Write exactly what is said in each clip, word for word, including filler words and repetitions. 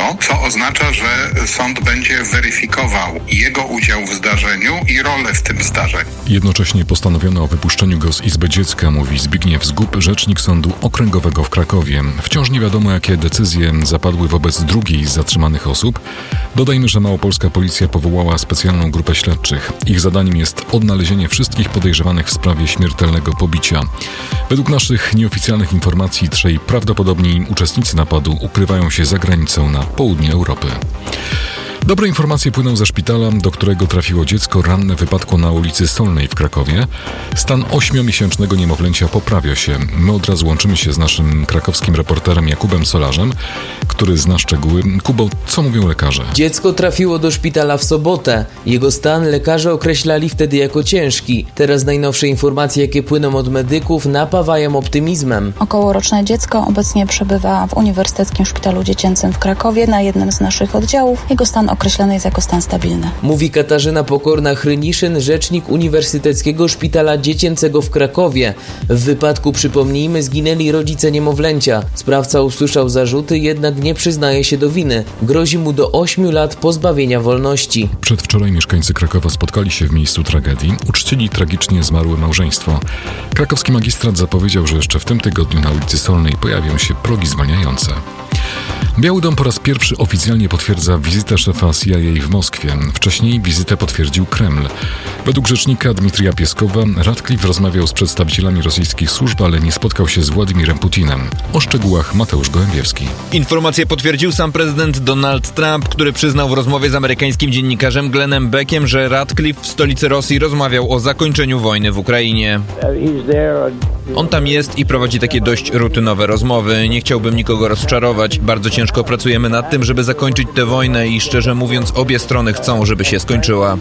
karnego, co oznacza, że sąd będzie weryfikował jego udział w zdarzeniu i rolę w tym zdarzeniu. Jednocześnie postanowiono o wypuszczeniu go z Izby Dziecka, mówi Zbigniew Zgub, rzecznik Sądu Okręgowego w Krakowie. Wciąż nie wiadomo, jakie decyzje zapadły wobec drugiej z zatrzymanych osób. Dodajmy, że małopolska policja powołała specjalną grupę śledczych. Ich zadaniem jest odnalezienie wszystkich podejrzewanych w sprawie śmiertelnego pobicia. Według naszych nieoficjalnych informacji trzej prawdopodobni uczestnicy napadu ukrywają się za granicą na południe Europy. Dobre informacje płyną ze szpitala, do którego trafiło dziecko ranne w wypadku na ulicy Solnej w Krakowie. Stan ośmiomiesięcznego niemowlęcia poprawia się. My od razu łączymy się z naszym krakowskim reporterem Jakubem Solarzem, który zna szczegóły. Kubo, co mówią lekarze? Dziecko trafiło do szpitala w sobotę. Jego stan lekarze określali wtedy jako ciężki. Teraz najnowsze informacje, jakie płyną od medyków, napawają optymizmem. Okołoroczne dziecko obecnie przebywa w Uniwersyteckim Szpitalu Dziecięcym w Krakowie na jednym z naszych oddziałów. Jego stan określony jest jako stan stabilny. Mówi Katarzyna Pokorna-Hryniszyn, rzecznik Uniwersyteckiego Szpitala Dziecięcego w Krakowie. W wypadku, przypomnijmy, zginęli rodzice niemowlęcia. Sprawca usłyszał zarzuty, jednak nie przyznaje się do winy. Grozi mu do ośmiu lat pozbawienia wolności. Przedwczoraj mieszkańcy Krakowa spotkali się w miejscu tragedii. Uczcili tragicznie zmarłe małżeństwo. Krakowski magistrat zapowiedział, że jeszcze w tym tygodniu na ulicy Solnej pojawią się progi zwalniające. Biały Dom po raz pierwszy oficjalnie potwierdza wizytę szefa C I A w Moskwie. Wcześniej wizytę potwierdził Kreml. Według rzecznika Dmitrija Pieskowa Radcliffe rozmawiał z przedstawicielami rosyjskich służb, ale nie spotkał się z Władimirem Putinem. O szczegółach Mateusz Gołębiewski. Informację potwierdził sam prezydent Donald Trump, który przyznał w rozmowie z amerykańskim dziennikarzem Glennem Beckiem, że Radcliffe w stolicy Rosji rozmawiał o zakończeniu wojny w Ukrainie. On tam jest i prowadzi takie dość rutynowe rozmowy. Nie chciałbym nikogo rozczarować. Bardzo ciężko pracujemy nad tym, żeby zakończyć tę wojnę i szczerze mówiąc obie strony chcą, żeby się skończyła.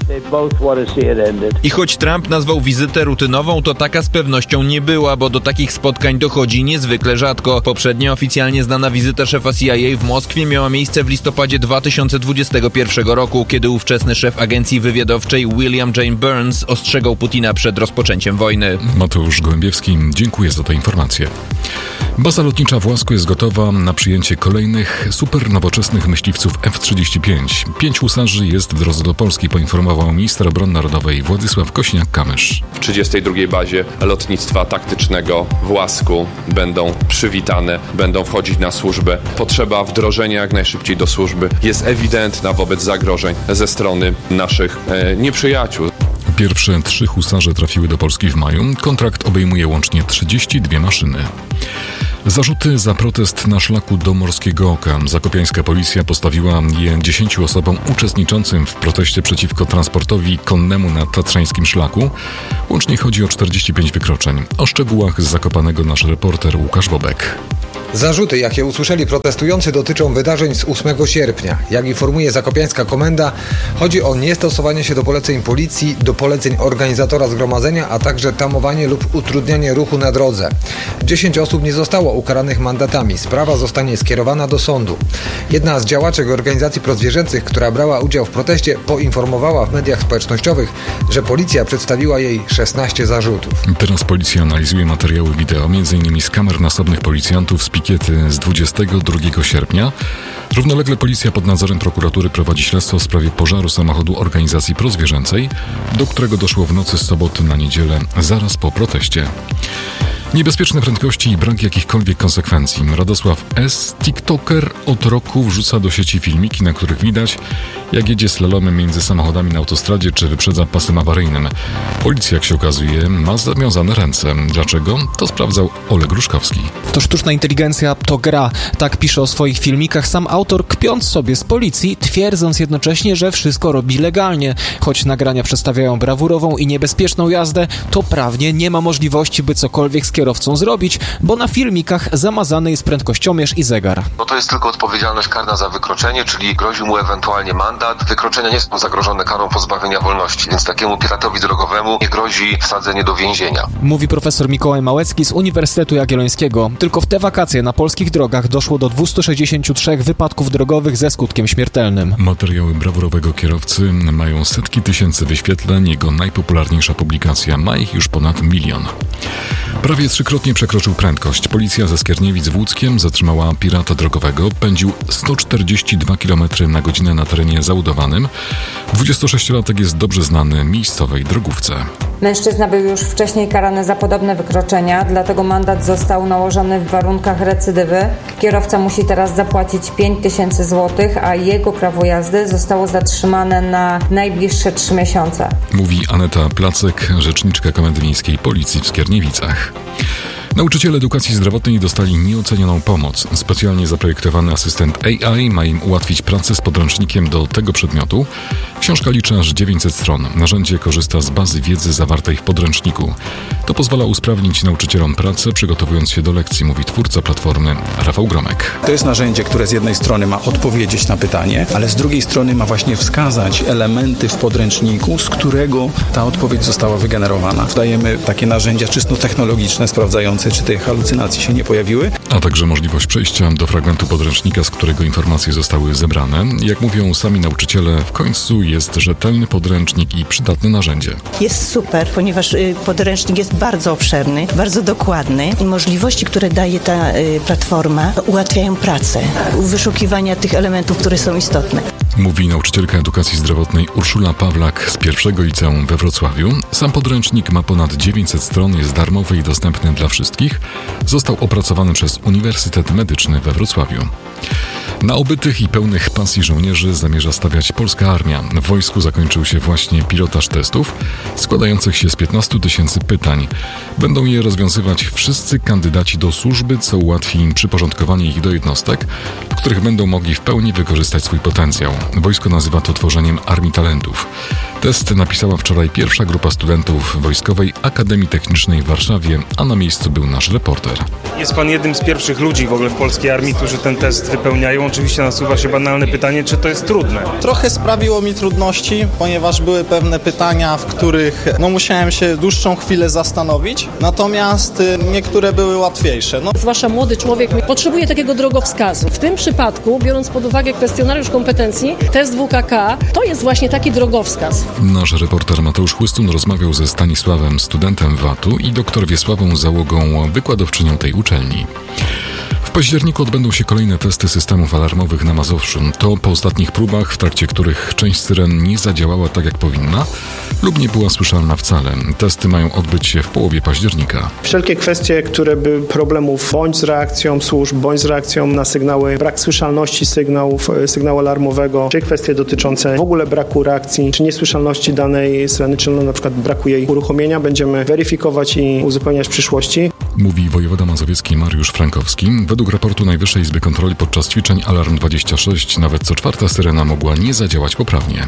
I choć Trump nazwał wizytę rutynową, to taka z pewnością nie była, bo do takich spotkań dochodzi niezwykle rzadko. Poprzednia oficjalnie znana wizyta szefa C I A w Moskwie miała miejsce w listopadzie dwa tysiące dwudziestego pierwszego roku, kiedy ówczesny szef agencji wywiadowczej William Jane Burns ostrzegał Putina przed rozpoczęciem wojny. Mateusz Gołębiewski, dziękuję za tę informację. Baza lotnicza w Łasku jest gotowa na przyjęcie kolejnych super nowoczesnych myśliwców F trzydzieści pięć. Pięć husarzy jest w drodze do Polski, poinformował minister obrony narodowej Władysław Kośniak-Kamysz. W trzydziestej drugiej bazie lotnictwa taktycznego w Łasku będą przywitane, będą wchodzić na służbę. Potrzeba wdrożenia jak najszybciej do służby jest ewidentna wobec zagrożeń ze strony naszych e, nieprzyjaciół. Pierwsze trzy husarze trafiły do Polski w maju. Kontrakt obejmuje łącznie trzydzieści dwie maszyny. Zarzuty za protest na szlaku do Morskiego Oka. Zakopiańska policja postawiła je dziesięciu osobom uczestniczącym w proteście przeciwko transportowi konnemu na tatrzańskim szlaku. Łącznie chodzi o czterdzieści pięć wykroczeń. O szczegółach z Zakopanego nasz reporter Łukasz Bobek. Zarzuty, jakie usłyszeli protestujący, dotyczą wydarzeń z ósmego sierpnia. Jak informuje zakopiańska komenda, chodzi o niestosowanie się do poleceń policji, do poleceń organizatora zgromadzenia, a także tamowanie lub utrudnianie ruchu na drodze. Dziesięć osób nie zostało ukaranych mandatami. Sprawa zostanie skierowana do sądu. Jedna z działaczek organizacji prozwierzęcych, która brała udział w proteście, poinformowała w mediach społecznościowych, że policja przedstawiła jej szesnaście zarzutów. Teraz policja analizuje materiały wideo, między innymi z kamer nasobnych policjantów z pikiety z dwudziestego drugiego sierpnia. Równolegle policja pod nadzorem prokuratury prowadzi śledztwo w sprawie pożaru samochodu organizacji prozwierzęcej, do którego doszło w nocy z soboty na niedzielę, zaraz po proteście. Niebezpieczne prędkości i brak jakichkolwiek konsekwencji. Radosław S., tiktoker, od roku wrzuca do sieci filmiki, na których widać, jak jedzie slalomem między samochodami na autostradzie czy wyprzedza pasem awaryjnym. Policja, jak się okazuje, ma zawiązane ręce. Dlaczego? To sprawdzał Oleg Gruszkowski. To sztuczna inteligencja, to gra. Tak pisze o swoich filmikach sam autor, kpiąc sobie z policji, twierdząc jednocześnie, że wszystko robi legalnie. Choć nagrania przedstawiają brawurową i niebezpieczną jazdę, to prawnie nie ma możliwości, by cokolwiek z kierowcą zrobić, bo na filmikach zamazany jest prędkościomierz i zegar. No to jest tylko odpowiedzialność karna za wykroczenie, czyli grozi mu ewentualnie mandat. Wykroczenia nie są zagrożone karą pozbawienia wolności, więc takiemu piratowi drogowemu nie grozi wsadzenie do więzienia. Mówi profesor Mikołaj Małecki z Uniwersytetu Jagiellońskiego. Tylko w te wakacje na polskich drogach doszło do dwieście sześćdziesiąt trzy wypadków drogowych ze skutkiem śmiertelnym. Materiały brawurowego kierowcy mają setki tysięcy wyświetleń. Jego najpopularniejsza publikacja ma ich już ponad milion. Prawie trzykrotnie przekroczył prędkość. Policja ze Skierniewic w Łódzkiem zatrzymała pirata drogowego. Pędził sto czterdzieści dwa kilometry na godzinę na terenie zabudowanym. dwudziestosześciolatek jest dobrze znany miejscowej drogówce. Mężczyzna był już wcześniej karany za podobne wykroczenia, dlatego mandat został nałożony w warunkach recydywy. Kierowca musi teraz zapłacić pięć tysięcy złotych, a jego prawo jazdy zostało zatrzymane na najbliższe trzy miesiące. Mówi Aneta Placek, rzeczniczka Komendy Miejskiej Policji w Skierniewicach. Nauczyciele edukacji zdrowotnej dostali nieocenioną pomoc. Specjalnie zaprojektowany asystent A I ma im ułatwić pracę z podręcznikiem do tego przedmiotu. Książka liczy aż dziewięćset stron. Narzędzie korzysta z bazy wiedzy zawartej w podręczniku. To pozwala usprawnić nauczycielom pracę, przygotowując się do lekcji, mówi twórca platformy Rafał Gromek. To jest narzędzie, które z jednej strony ma odpowiedzieć na pytanie, ale z drugiej strony ma właśnie wskazać elementy w podręczniku, z którego ta odpowiedź została wygenerowana. Dajemy takie narzędzia czysto technologiczne, sprawdzające, czy te halucynacje się nie pojawiły. A także możliwość przejścia do fragmentu podręcznika, z którego informacje zostały zebrane. Jak mówią sami nauczyciele, w końcu jest rzetelny podręcznik i przydatne narzędzie. Jest super, ponieważ podręcznik jest bardzo obszerny, bardzo dokładny i możliwości, które daje ta platforma, ułatwiają pracę, wyszukiwania tych elementów, które są istotne. Mówi nauczycielka edukacji zdrowotnej Urszula Pawlak z pierwszego liceum we Wrocławiu. Sam podręcznik ma ponad dziewięćset stron, jest darmowy i dostępny dla wszystkich. Został opracowany przez Uniwersytet Medyczny we Wrocławiu. Na obytych i pełnych pasji żołnierzy zamierza stawiać polska armia. W wojsku zakończył się właśnie pilotaż testów składających się z piętnastu tysięcy pytań. Będą je rozwiązywać wszyscy kandydaci do służby, co ułatwi im przyporządkowanie ich do jednostek, w których będą mogli w pełni wykorzystać swój potencjał. Wojsko nazywa to tworzeniem armii talentów. Test napisała wczoraj pierwsza grupa studentów Wojskowej Akademii Technicznej w Warszawie, a na miejscu był nasz reporter. Jest pan jednym z pierwszych ludzi w ogóle w polskiej armii, którzy ten test wypełniają. Oczywiście nasuwa się banalne pytanie, czy to jest trudne? Trochę sprawiło mi trudności, ponieważ były pewne pytania, w których no, musiałem się dłuższą chwilę zastanowić, natomiast y, niektóre były łatwiejsze. No. Zwłaszcza młody człowiek potrzebuje takiego drogowskazu. W tym przypadku, biorąc pod uwagę kwestionariusz kompetencji, test W K K, to jest właśnie taki drogowskaz. Nasz reporter Mateusz Chłystun rozmawiał ze Stanisławem, studentem W A T-u i doktor Wiesławą Załogą, wykładowczynią tej uczelni. W październiku odbędą się kolejne testy systemów alarmowych na Mazowszu. To po ostatnich próbach, w trakcie których część syren nie zadziałała tak jak powinna lub nie była słyszalna wcale. Testy mają odbyć się w połowie października. Wszelkie kwestie, które by problemów bądź z reakcją służb, bądź z reakcją na sygnały, brak słyszalności sygnałów, sygnału alarmowego, czy kwestie dotyczące w ogóle braku reakcji, czy niesłyszalności danej syreny, czy na przykład braku jej uruchomienia, będziemy weryfikować i uzupełniać w przyszłości. Mówi wojewoda mazowiecki Mariusz Frankowski. Według raportu Najwyższej Izby Kontroli podczas ćwiczeń Alarm dwadzieścia sześć nawet co czwarta syrena mogła nie zadziałać poprawnie.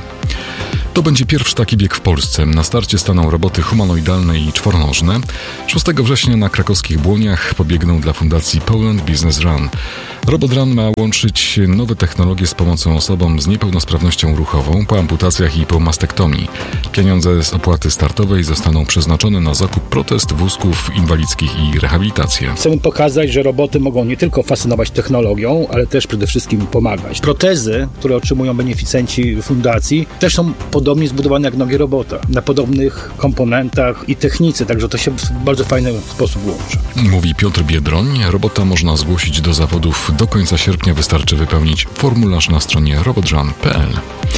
To będzie pierwszy taki bieg w Polsce. Na starcie staną roboty humanoidalne i czworonożne. szóstego września na krakowskich Błoniach pobiegną dla Fundacji Poland Business Run. Robot Run ma łączyć nowe technologie z pomocą osobom z niepełnosprawnością ruchową po amputacjach i po mastektomii. Pieniądze z opłaty startowej zostaną przeznaczone na zakup protez, wózków inwalidzkich i rehabilitację. Chcemy pokazać, że roboty mogą nie tylko fascynować technologią, ale też przede wszystkim pomagać. Protezy, które otrzymują beneficjenci fundacji, też są podobnie zbudowane jak nogi robota, na podobnych komponentach i technice, także to się w bardzo fajny sposób łączy. Mówi Piotr Biedroń. Robota można zgłosić do zawodów do końca sierpnia. Wystarczy wypełnić formularz na stronie robotrun kropka p l.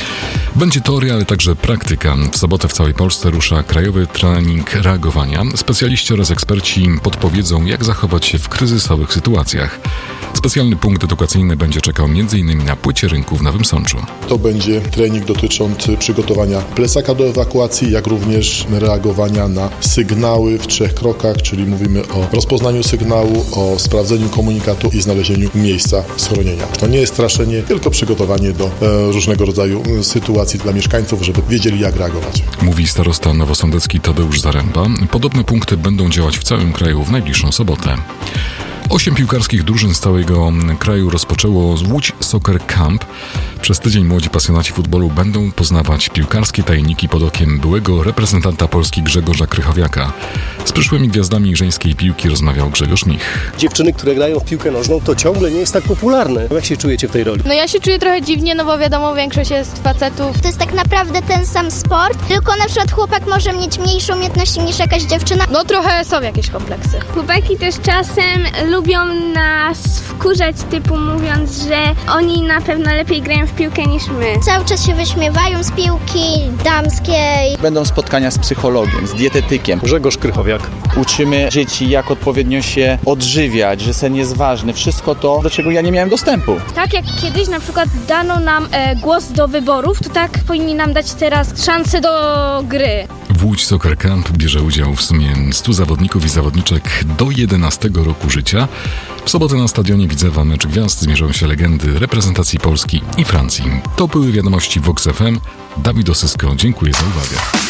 Będzie teoria, ale także praktyka. W sobotę w całej Polsce rusza krajowy trening reagowania. Specjaliści oraz eksperci podpowiedzą, jak zachować się w kryzysowych sytuacjach. Specjalny punkt edukacyjny będzie czekał m.in. na płycie rynku w Nowym Sączu. To będzie trening dotyczący przygotowania plecaka do ewakuacji, jak również reagowania na sygnały w trzech krokach, czyli mówimy o rozpoznaniu sygnału, o sprawdzeniu komunikatu i znalezieniu miejsca schronienia. To nie jest straszenie, tylko przygotowanie do e, różnego rodzaju sytuacji dla mieszkańców, żeby wiedzieli, jak reagować. Mówi starosta nowosądecki Tadeusz Zaręba. Podobne punkty będą działać w całym kraju w najbliższą sobotę. Osiem piłkarskich drużyn z całego kraju rozpoczęło Łódź Soccer Camp. Przez tydzień młodzi pasjonaci futbolu będą poznawać piłkarskie tajniki pod okiem byłego reprezentanta Polski Grzegorza Krychowiaka. Z przyszłymi gwiazdami żeńskiej piłki rozmawiał Grzegorz Mich. Dziewczyny, które grają w piłkę nożną, to ciągle nie jest tak popularne. Jak się czujecie w tej roli? No ja się czuję trochę dziwnie, no bo wiadomo, większość jest facetów. To jest tak naprawdę ten sam sport, tylko na przykład chłopak może mieć mniejsze umiejętności niż jakaś dziewczyna. No trochę są jakieś kompleksy. Chłopaki też czasem lubią nas wkurzać, typu mówiąc, że oni na pewno lepiej grają w piłkę niż my. Cały czas się wyśmiewają z piłki damskiej. Będą spotkania z psychologiem, z dietetykiem. Grzegorz Krychowiak. Uczymy dzieci, jak odpowiednio się odżywiać, że sen jest ważny. Wszystko to, do czego ja nie miałem dostępu. Tak jak kiedyś na przykład dano nam e, głos do wyborów, to tak powinni nam dać teraz szansę do gry. W Łódź Soccer Camp bierze udział w sumie stu zawodników i zawodniczek do jedenastego roku życia. W sobotę na stadionie Widzewa Mecz Gwiazd zmierzą się legendy reprezentacji Polski i Francji. To były wiadomości Vox F M. Dawid Osysko, dziękuję za uwagę.